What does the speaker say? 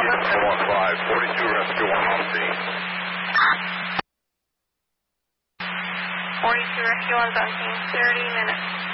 1015, 42 rescue 1 on scene. 42 rescue 1's on scene, 30 minutes.